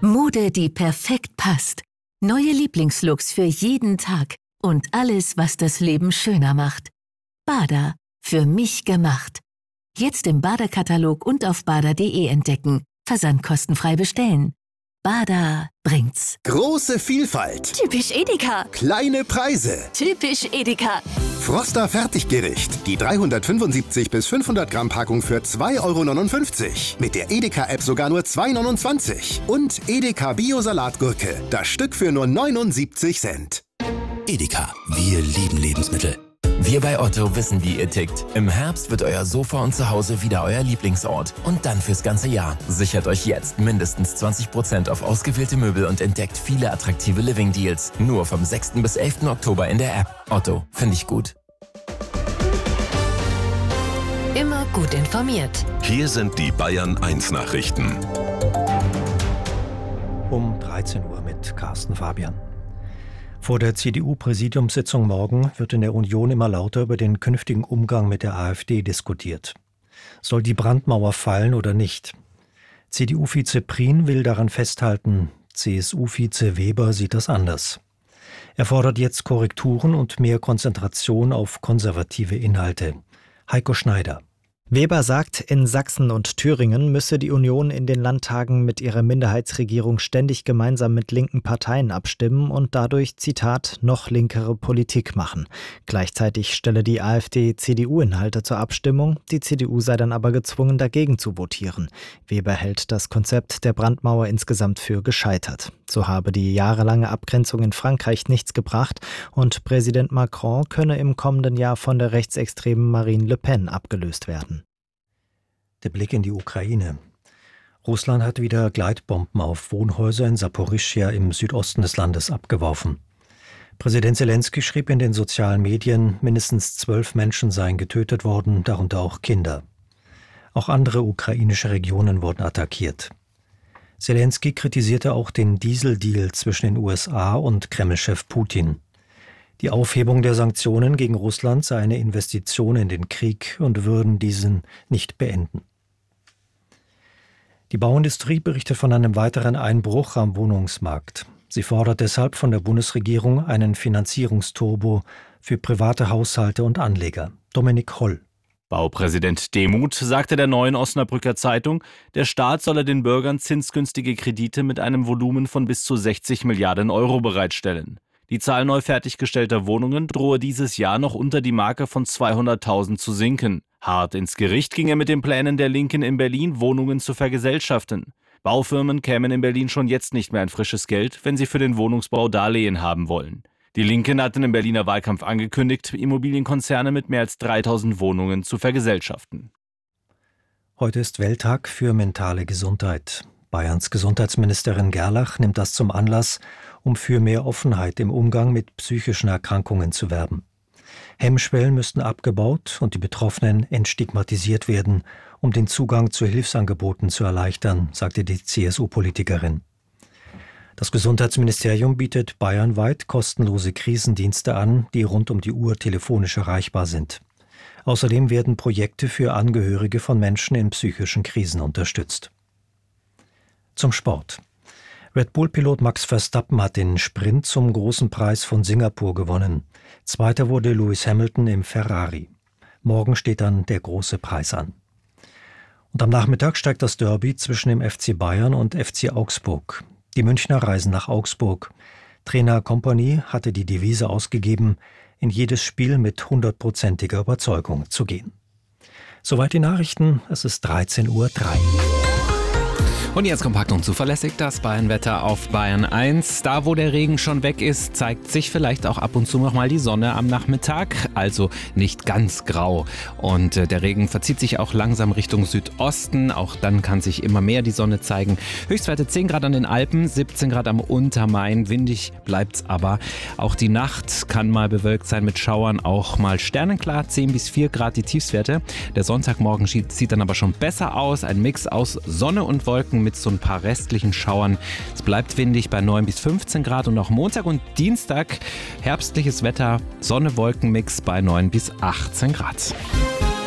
Mode, die perfekt passt. Neue Lieblingslooks für jeden Tag und alles, was das Leben schöner macht. Bada, für mich gemacht. Jetzt im Bada-Katalog und auf bada.de entdecken. Versand kostenfrei bestellen. Bada bringt's. Große Vielfalt. Typisch Edeka. Kleine Preise. Typisch Edeka. Froster Fertiggericht. Die 375 bis 500 Gramm Packung für 2,59 €. Mit der Edeka-App sogar nur 2,29 €. Und Edeka Bio-Salatgurke. Das Stück für nur 79 Cent. Edeka. Wir lieben Lebensmittel. Wir bei Otto wissen, wie ihr tickt. Im Herbst wird euer Sofa und Zuhause wieder euer Lieblingsort. Und dann fürs ganze Jahr. Sichert euch jetzt mindestens 20% auf ausgewählte Möbel und entdeckt viele attraktive Living-Deals. Nur vom 6. bis 11. Oktober in der App. Otto, finde ich gut. Immer gut informiert. Hier sind die Bayern 1 Nachrichten. Um 13 Uhr mit Carsten Fabian. Vor der CDU-Präsidiumssitzung morgen wird in der Union immer lauter über den künftigen Umgang mit der AfD diskutiert. Soll die Brandmauer fallen oder nicht? CDU-Vize Prien will daran festhalten, CSU-Vize Weber sieht das anders. Er fordert jetzt Korrekturen und mehr Konzentration auf konservative Inhalte. Heiko Schneider. Weber sagt, in Sachsen und Thüringen müsse die Union in den Landtagen mit ihrer Minderheitsregierung ständig gemeinsam mit linken Parteien abstimmen und dadurch, Zitat, noch linkere Politik machen. Gleichzeitig stelle die AfD CDU-Inhalte zur Abstimmung, die CDU sei dann aber gezwungen, dagegen zu votieren. Weber hält das Konzept der Brandmauer insgesamt für gescheitert. So habe die jahrelange Abgrenzung in Frankreich nichts gebracht und Präsident Macron könne im kommenden Jahr von der rechtsextremen Marine Le Pen abgelöst werden. Der Blick in die Ukraine. Russland hat wieder Gleitbomben auf Wohnhäuser in Saporischschja im Südosten des Landes abgeworfen. Präsident Selenskyj schrieb in den sozialen Medien, mindestens 12 Menschen seien getötet worden, darunter auch Kinder. Auch andere ukrainische Regionen wurden attackiert. Selenskyj kritisierte auch den Dieseldeal zwischen den USA und Kreml-Chef Putin. Die Aufhebung der Sanktionen gegen Russland sei eine Investition in den Krieg und würden diesen nicht beenden. Die Bauindustrie berichtet von einem weiteren Einbruch am Wohnungsmarkt. Sie fordert deshalb von der Bundesregierung einen Finanzierungsturbo für private Haushalte und Anleger. Dominik Holl. Baupräsident Demuth sagte der Neuen Osnabrücker Zeitung, der Staat solle den Bürgern zinsgünstige Kredite mit einem Volumen von bis zu 60 Milliarden Euro bereitstellen. Die Zahl neu fertiggestellter Wohnungen drohe dieses Jahr noch unter die Marke von 200.000 zu sinken. Hart ins Gericht ging er mit den Plänen der Linken in Berlin, Wohnungen zu vergesellschaften. Baufirmen kämen in Berlin schon jetzt nicht mehr an frisches Geld, wenn sie für den Wohnungsbau Darlehen haben wollen. Die Linken hatten im Berliner Wahlkampf angekündigt, Immobilienkonzerne mit mehr als 3.000 Wohnungen zu vergesellschaften. Heute ist Welttag für mentale Gesundheit. Bayerns Gesundheitsministerin Gerlach nimmt das zum Anlass, um für mehr Offenheit im Umgang mit psychischen Erkrankungen zu werben. Hemmschwellen müssten abgebaut und die Betroffenen entstigmatisiert werden, um den Zugang zu Hilfsangeboten zu erleichtern, sagte die CSU-Politikerin. Das Gesundheitsministerium bietet bayernweit kostenlose Krisendienste an, die rund um die Uhr telefonisch erreichbar sind. Außerdem werden Projekte für Angehörige von Menschen in psychischen Krisen unterstützt. Zum Sport. Red Bull-Pilot Max Verstappen hat den Sprint zum Großen Preis von Singapur gewonnen. Zweiter wurde Lewis Hamilton im Ferrari. Morgen steht dann der große Preis an. Und am Nachmittag steigt das Derby zwischen dem FC Bayern und FC Augsburg. Die Münchner reisen nach Augsburg. Trainer Kompany hatte die Devise ausgegeben, in jedes Spiel mit 100%iger Überzeugung zu gehen. Soweit die Nachrichten, es ist 13:03 Uhr. Und jetzt kompakt und zuverlässig das Bayernwetter auf Bayern 1. Da, wo der Regen schon weg ist, zeigt sich vielleicht auch ab und zu noch mal die Sonne am Nachmittag. Also nicht ganz grau. Und der Regen verzieht sich auch langsam Richtung Südosten. Auch dann kann sich immer mehr die Sonne zeigen. Höchstwerte 10 Grad an den Alpen, 17 Grad am Untermain. Windig bleibt's aber. Auch die Nacht kann mal bewölkt sein mit Schauern. Auch mal sternenklar, 10 bis 4 Grad die Tiefstwerte. Der Sonntagmorgen sieht dann aber schon besser aus. Ein Mix aus Sonne und Wolken mit so ein paar restlichen Schauern. Es bleibt windig bei 9 bis 15 Grad und auch Montag und Dienstag herbstliches Wetter, Sonne-Wolken-Mix bei 9 bis 18 Grad.